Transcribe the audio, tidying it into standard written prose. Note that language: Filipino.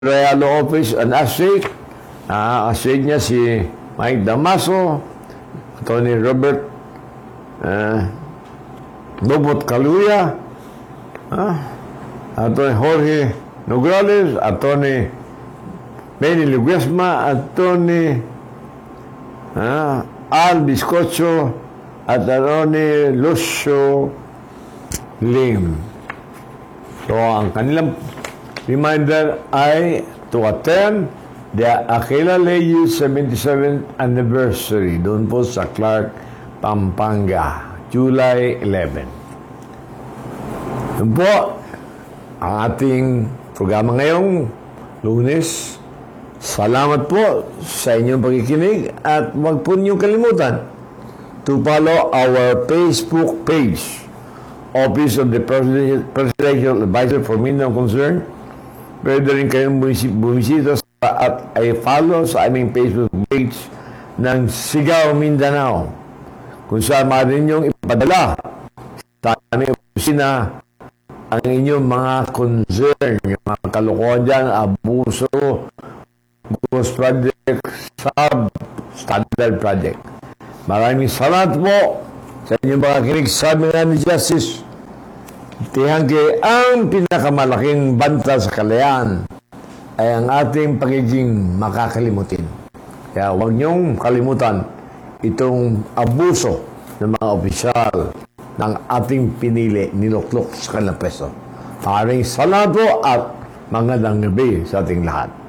Real Office and Associate. Associate niya si Mike Damaso, Attorney Robert Lobot Caluya, Attorney Jorge Nograles, Attorney Benny Luguesma, Attorney Al Biscocho, at Attorney Lucio Lim. So, ang kanilang reminder ay to attend the Aquila Leyu 77th anniversary doon po sa Clark, Pampanga, July 11. Yun po ang ating programa ngayong Lunes. Salamat po sa inyong pagkikinig at huwag po niyong kalimutan to follow our Facebook page, Office of the Presidential Advisor for Mindanao Concern. Pwede rin kayong bumisita at ay follow sa aming Facebook page ng Sigaw Mindanao, kung saan maaari ninyong ipadala sa aming opisina ang inyong mga concern, yung mga kalokohan dyan, abuso, ghost project, substandard project. Maraming salamat po sa inyong mga kinig. Sabi nga ni Justice Tihangke, ang pinakamalaking banta sa kalayaan ay ang ating pagiging makakalimutin. Kaya huwag niyong kalimutan itong abuso ng mga opisyal ng ating pinili, niluklok sa kanilang preso. Maraming salamat po at magandang gabi sa ating lahat.